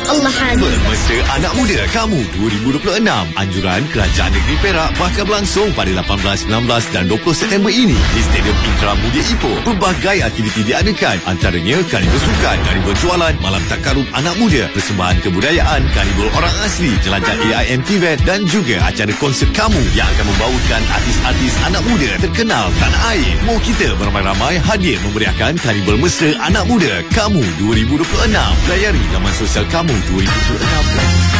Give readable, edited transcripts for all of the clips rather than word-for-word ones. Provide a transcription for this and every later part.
Allah. Bermesra Anak Muda Kamu 2026. Anjuran Kerajaan Negeri Perak bakal berlangsung pada 18, 19 dan 20 September ini di Stadium Intra Mulia Ipoh. Pelbagai aktiviti diadakan, antaranya karnival sukan, karnival jualan, malam takarub anak muda, persembahan kebudayaan, karnival orang asli, jelajah AIM TVET dan juga acara konsert kamu yang akan membawakan artis-artis anak muda terkenal tanah air. Mau kita beramai-ramai hadir memeriahkan karnival mesra Anak Muda Kamu 2026. Layari laman sosial Kamu 2026.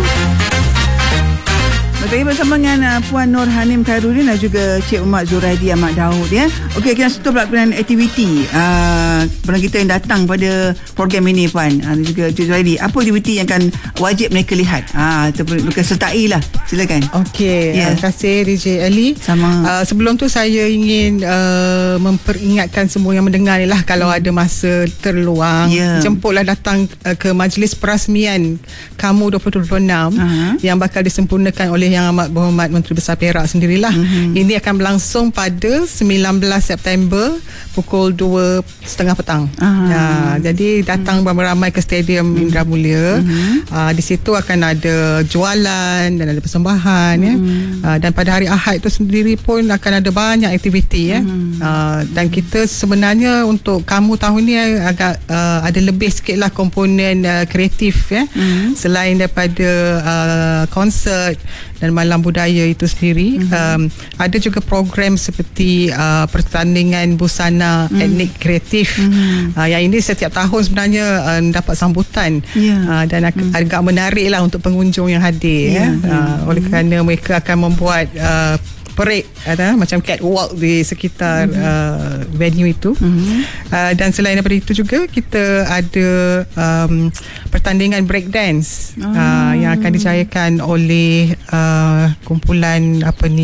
Bersama bersama dengan Puan Nur Hanim Khairuddin dan juga Cik Umar Zuraidi Ahmad Daud ya. Okey, kita sentuh pelaksanaan aktiviti penonton kita yang datang pada program ini, Puan. Dan juga Cik Zuraidi, apa aktiviti yang akan wajib mereka lihat? Mereka sertai lah. Silakan. Okey, terima kasih DJ Ali. Sama. Sebelum tu saya ingin memperingatkan semua yang mendengar ni lah, kalau ada masa terluang, jemputlah datang ke majlis perasmian Kamu 2026 yang bakal disempurnakan oleh Yang Amat Berhormat Menteri Besar Perak sendirilah. Ini akan berlangsung pada 19 September pukul 2.30 petang. Jadi datang beramai-ramai ke Stadium Indra Mulia. Di situ akan ada jualan dan ada persembahan dan pada hari Ahad itu sendiri pun akan ada banyak aktiviti dan kita sebenarnya untuk Kamu tahun ni agak ada lebih sikitlah komponen kreatif selain daripada konsert dan malam budaya itu sendiri. Ada juga program seperti pertandingan busana etnik kreatif yang ini setiap tahun sebenarnya dapat sambutan dan agak menarik lah untuk pengunjung yang hadir oleh kerana mereka akan membuat parade macam catwalk di sekitar venue itu. Dan selain daripada itu juga kita ada pertandingan breakdance yang akan dicayakan oleh kumpulan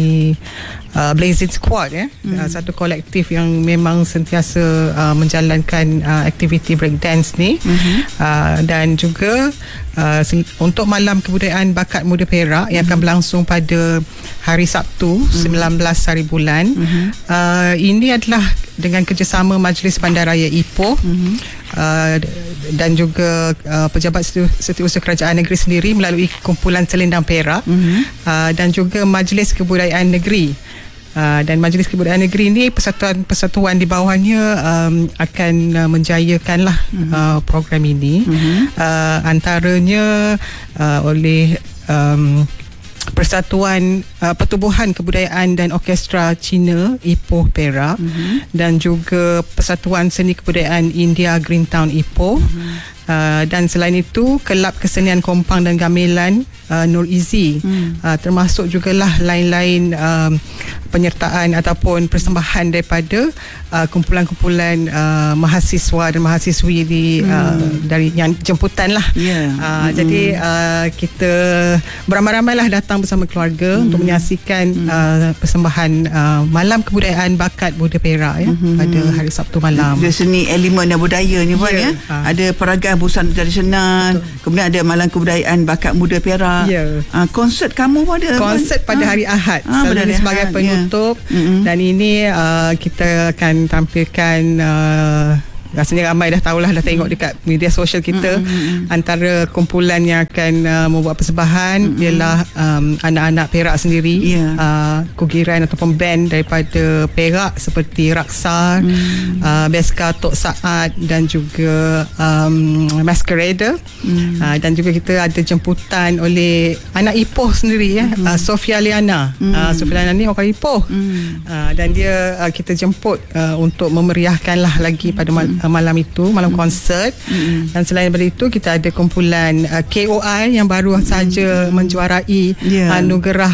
Blazing Squad satu kolektif yang memang sentiasa menjalankan aktiviti breakdance ni. Dan juga untuk Malam Kebudayaan Bakat Muda Perak yang akan berlangsung pada hari Sabtu 19 hari bulan. Ini adalah dengan kerjasama Majlis Bandaraya Ipoh dan juga Pejabat Setiausaha Kerajaan Negeri sendiri melalui kumpulan Selendang Perak dan juga Majlis Kebudayaan Negeri. Dan Majlis Kebudayaan Negeri ini persatuan di bawahnya akan menjayakanlah program ini. Antaranya oleh Persatuan Pertubuhan Kebudayaan dan Orkestra Cina Ipoh Perak dan juga Persatuan Seni Kebudayaan India Greentown Ipoh. Dan selain itu Kelab Kesenian Kompang dan Gamelan Nur Izi, termasuk jugalah lain-lain penyertaan ataupun persembahan daripada kumpulan-kumpulan mahasiswa dan mahasiswi dari yang jemputan lah. Jadi kita beramai-ramailah datang bersama keluarga untuk menyaksikan persembahan Malam Kebudayaan Bakat Muda Perak pada hari Sabtu malam. Dari seni elemen dan budaya ni Puan ada peragaan busana tradisional, kemudian ada Malam Kebudayaan Bakat Muda Perak. Konsert kamu pada konsert pada hari Ahad sebagai penutup. Dan ini kita akan tampilkan rasanya ramai dah tahulah, dah tengok dekat media sosial kita. Antara kumpulan yang akan membuat persembahan ialah anak-anak Perak sendiri, kugiran ataupun band daripada Perak seperti Raksa, Beska Tok Saat dan juga Masquerader. Dan juga kita ada jemputan oleh anak Ipoh sendiri Sofia Liana. Sofia Liana ni orang Ipoh. Dan dia kita jemput untuk memeriahkan lah lagi pada malam itu, malam konsert. Dan selain daripada itu kita ada kumpulan KOI yang baru saja menjuarai anugerah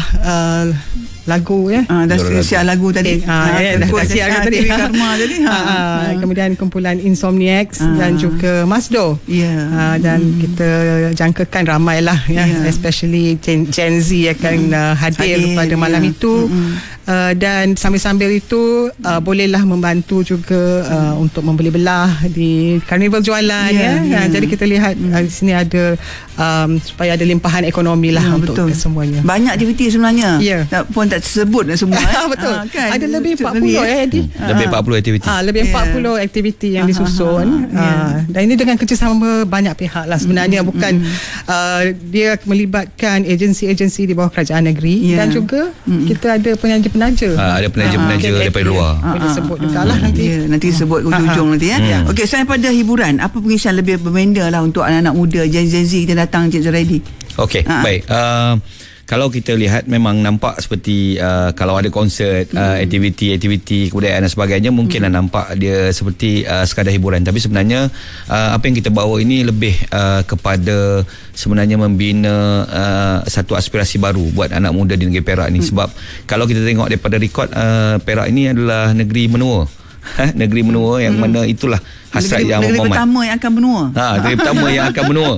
lagu dah siap lagu tadi. Dah siap tadi. Kemudian kumpulan Insomniacs dan juga Masdo. Dan kita jangkakan ramailah especially Gen Z akan hadir pada malam itu. Dan sambil-sambil itu bolehlah membantu juga untuk membeli belah di karnival jualan jadi kita lihat di sini ada supaya ada limpahan ekonomi lah untuk kesemuanya. Banyak aktiviti sebenarnya. Puan tak tersebut semua. Betul. Kan? Ada lebih 40 Edi. Lebih 40 aktiviti. Lebih 40 aktiviti yang disusun. Dan ini dengan kerjasama banyak pihak lah sebenarnya, bukan dia melibatkan agensi-agensi di bawah kerajaan negeri dan juga kita ada penaja-penaja. Ada penaja-penaja daripada luar. Boleh sebut juga lah nanti. Nanti sebut ujung nanti ya. Okey, selain pada hiburan, apa pengisian lebih berbeza lah untuk anak-anak muda Gen Z kita datang Cik Zuraidi? Okey, baik. Kalau kita lihat memang nampak seperti kalau ada konsert, aktiviti kebudayaan dan sebagainya, mungkinlah nampak dia seperti sekadar hiburan, tapi sebenarnya apa yang kita bawa ini lebih kepada sebenarnya membina satu aspirasi baru buat anak muda di negeri Perak ni. Sebab kalau kita tengok daripada rekod, Perak ini adalah negeri menua. Negeri menua yang mana itulah hasrat yang negeri pertama yang akan benua. Negeri pertama yang akan benua.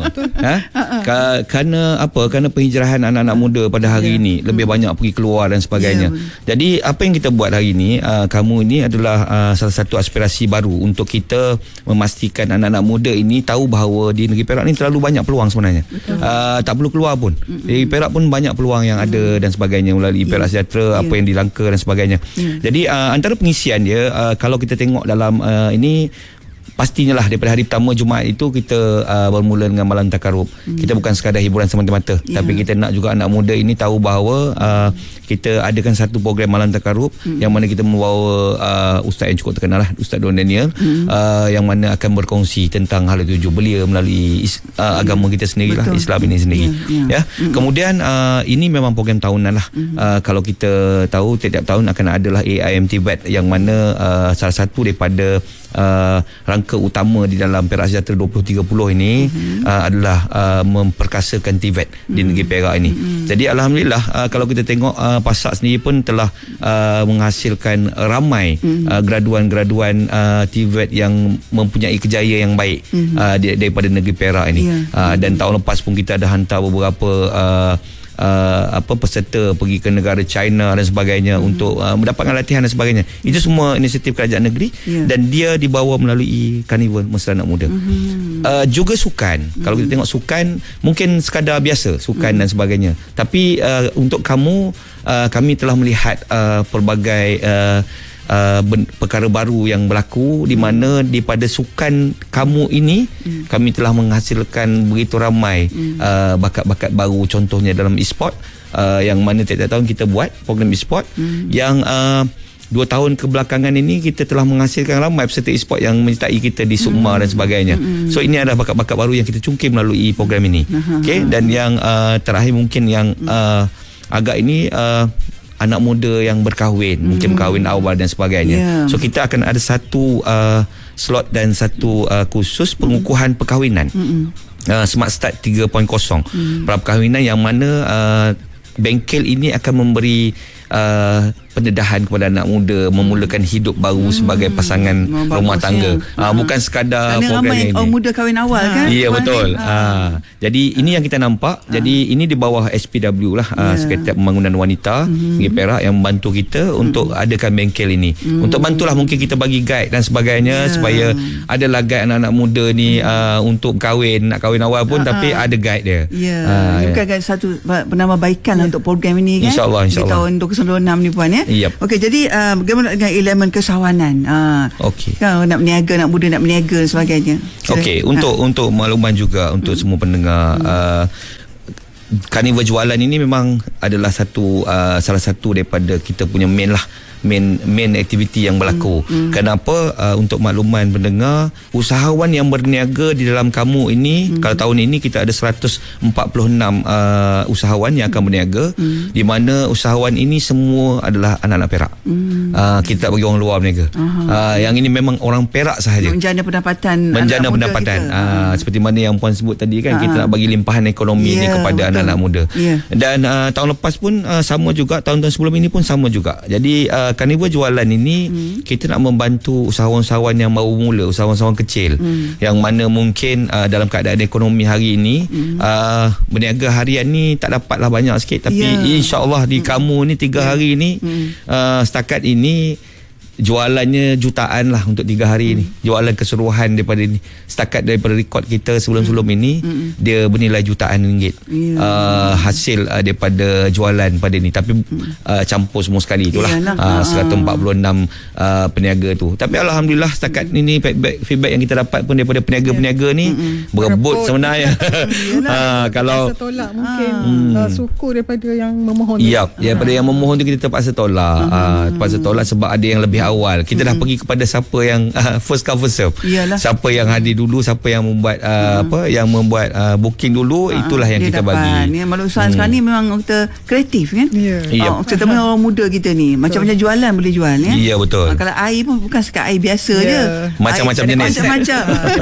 Kerana apa? Kerana penghijrahan anak-anak muda pada hari ini lebih banyak pergi keluar dan sebagainya. Jadi apa yang kita buat hari ini, kamu ini adalah salah satu aspirasi baru untuk kita memastikan anak-anak muda ini tahu bahawa di negeri Perak ni terlalu banyak peluang sebenarnya. Tak perlu keluar pun. Di Perak pun banyak peluang yang ada dan sebagainya melalui Perak Sejahtera, apa yang dilangka dan sebagainya. Jadi antara pengisian dia, kalau kita tengok dalam ini, pastinya lah daripada hari pertama Jumaat itu kita bermula dengan malam takarub. Kita bukan sekadar hiburan semata-mata, tapi kita nak juga anak muda ini tahu bahawa kita adakan satu program malam takarub yang mana kita membawa ustaz yang cukup terkenal lah, Ustaz Don Daniel, yang mana akan berkongsi tentang hal itu belia melalui agama kita sendiri lah, Islam ini sendiri. Kemudian ini memang program tahunan lah. Kalau kita tahu setiap tahun akan adalah AIMTVET yang mana salah satu daripada rangka utama di dalam Perak Sejahtera 2030 ini adalah memperkasakan TVET di negeri Perak ini. Jadi alhamdulillah, kalau kita tengok PASAK sendiri pun telah menghasilkan ramai graduan-graduan TVET yang mempunyai kejayaan yang baik daripada negeri Perak ini. Dan tahun lepas pun kita ada hantar beberapa peserta pergi ke negara China dan sebagainya untuk mendapatkan latihan dan sebagainya. Itu semua inisiatif kerajaan negeri dan dia dibawa melalui Karnival Mesra Anak Muda. Juga sukan. Kalau kita tengok sukan, mungkin sekadar biasa sukan dan sebagainya. Tapi untuk kamu, kami telah melihat pelbagai perkara baru yang berlaku di mana daripada sukan kamu ini kami telah menghasilkan begitu ramai bakat-bakat baru, contohnya dalam e-sport yang mana tiap-tiap tahun kita buat program e-sport yang 2 tahun kebelakangan ini kita telah menghasilkan ramai peserta e-sport yang menyertai kita di Sukma dan sebagainya. So ini adalah bakat-bakat baru yang kita cungkil melalui program ini. Dan yang terakhir mungkin yang agak ini anak muda yang berkahwin, mungkin berkahwin awal dan sebagainya. So kita akan ada satu slot dan satu khusus pengukuhan perkahwinan. Smart Start 3.0. Perkahwinan yang mana bengkel ini akan memberi pendedahan kepada anak muda memulakan hidup baru sebagai pasangan rumah tangga. Bukan sekadar program ini. Ramai muda kahwin awal kan? Ya, betul. Jadi ini yang kita nampak. Jadi ini di bawah SPW lah, Sekretariat Pembangunan Wanita di Perak yang membantu kita untuk adakan bengkel ini. Untuk bantulah mungkin kita bagi guide dan sebagainya supaya adalah guide anak-anak muda ni untuk kahwin, nak kahwin awal pun tapi ada guide dia. Bukan satu penambahbaikan untuk program ini kan? InsyaAllah. Di tahun 2026 ni puan ya. Okey, jadi bagaimana dengan elemen kesawanan? Kan nak berniaga, nak muda nak berniaga dan sebagainya. Okey, untuk makluman juga untuk semua pendengar, Karnival jualan ini memang adalah salah satu daripada kita punya main aktiviti yang berlaku. Kenapa? Untuk makluman pendengar, usahawan yang berniaga di dalam kamu ini, kalau tahun ini kita ada 146 usahawan yang akan berniaga, di mana usahawan ini semua adalah anak-anak Perak. Kita tak bagi orang luar berniaga. Yang ini memang orang Perak sahaja. Menjana pendapatan. Seperti mana yang puan sebut tadi kan, kita nak bagi limpahan ekonomi ini kepada anak-anak muda. Dan tahun lepas pun sama juga, tahun-tahun sebelum ini pun sama juga. Jadi Karnival jualan ini kita nak membantu usahawan-usahawan yang baru mula, usahawan-usahawan kecil yang mana mungkin dalam keadaan ekonomi hari ini berniaga harian ni tak dapatlah banyak sikit, tapi insya-Allah di kamu ni 3 hari ni setakat ini jualannya jutaan lah untuk 3 hari ni. Jualan keseluruhan daripada ni, setakat daripada rekod kita sebelum-sebelum ini, dia bernilai jutaan ringgit. Hasil daripada jualan pada ni. Tapi campur semua sekali itulah. 146 peniaga tu. Tapi alhamdulillah setakat ini feedback yang kita dapat pun daripada peniaga-peniaga ni berebut sebenarnya. Kalau terpaksa tolak mungkin syukur daripada yang memohon. Daripada yang memohon tu kita terpaksa tolak. Terpaksa tolak sebab ada yang lebih awal. Kita dah pergi kepada siapa yang first come first serve. Siapa yang hadir dulu, siapa yang membuat booking dulu, itulah yang kita bagi. Ni Malu Usaha sekarang ni memang kita kreatif kan. Terutama orang muda kita ni, macam-macam jualan boleh jual ya. Ya betul. Kalau air pun bukan sekat air biasa je. Macam-macam jenis. Macam-macam.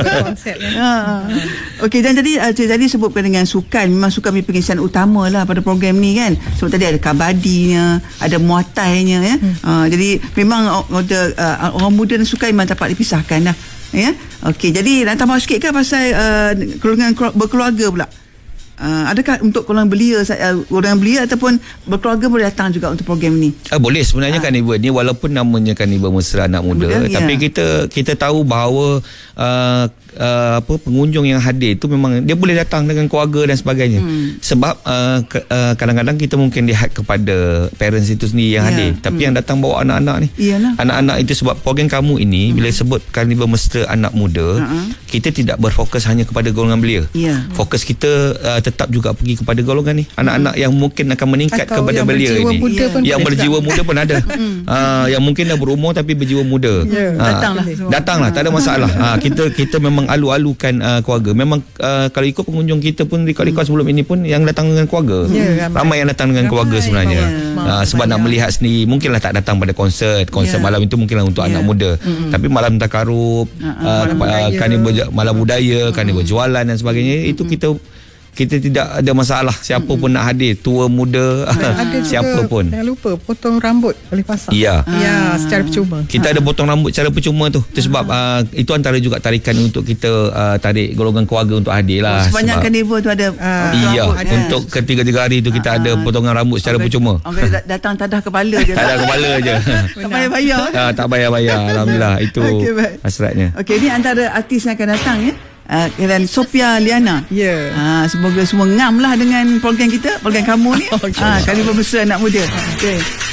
Okey, dan tadi sebutkan dengan sukan, memang sukan punya pengisian utama lah pada program ni kan. Sebab tadi ada kabadinya, ada muatainya ya. Jadi memang orang muda dan sukan memang dapat dipisahkan dah. Ya. Okey, jadi nak tambah sikit kan pasal golongan berkeluarga pula. Adakah untuk golongan belia ataupun berkeluarga boleh datang juga untuk program ni? Boleh sebenarnya Carnival ni, walaupun namanya Carnival Mesra Anak Muda, tapi kita tahu bahawa pengunjung yang hadir tu memang dia boleh datang dengan keluarga dan sebagainya. Sebab kadang-kadang kita mungkin lihat kepada parents itu sendiri yang hadir, tapi yang datang bawa anak-anak ni. Anak-anak itu sebab program kamu ini bila sebut Carnival Mesra Anak Muda, kita tidak berfokus hanya kepada golongan belia. Fokus kita tetap juga pergi kepada golongan ni, anak-anak yang mungkin akan meningkat atau kepada belia ni, yang berjiwa muda pun ada. Yang mungkin dah berumur tapi berjiwa muda. Datanglah, tak ada masalah. Kita memang alu-alukan keluarga. Memang kalau ikut pengunjung kita pun rekod-rekod sebelum ini pun yang datang dengan keluarga. Ramai yang datang dengan keluarga sebenarnya. Sebab nak melihat sendiri. Mungkinlah tak datang pada konsert malam itu mungkinlah untuk anak muda. Tapi malam takarub, Carnival malam budaya, Carnival jualan dan sebagainya, itu kita tidak ada masalah siapa pun nak hadir, tua muda, siapa pun. Jangan lupa potong rambut boleh pasang. Ya, secara percuma. Kita ada potong rambut secara percuma tu. Sebab itu antara juga tarikan untuk kita tarik golongan keluarga untuk hadir lah. Sebanyak Carnival tu ada untuk ketiga-tiga hari tu kita ada potongan rambut secara percuma. Datang tadah kepala je. Tadah kepala je. Tak payah bayar. Tak payah bayar. Alhamdulillah, itu hasratnya. Okey, ni antara artis yang akan datang ya. Dan Sophia Liana. Semoga semua ngam lah dengan program kita, program kamu ni. Carnival Mesra Anak Muda.